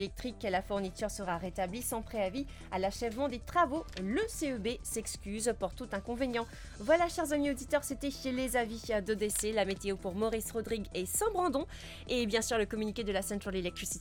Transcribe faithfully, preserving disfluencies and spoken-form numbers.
électrique, la fourniture sera rétablie sans préavis à l'achèvement des travaux. Le C E B s'excuse pour tout inconvénient. Voilà, chers amis auditeurs, c'était chez les avis d'O D C, la météo pour Maurice Rodrigue et Saint-Brandon, et bien sûr le communiqué de la Central Electricity